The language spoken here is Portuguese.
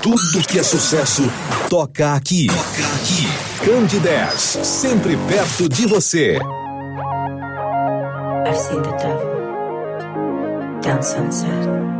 Tudo que é sucesso, toca aqui. Toca aqui. Candidez, sempre perto de você. I've seen the devil down sunset.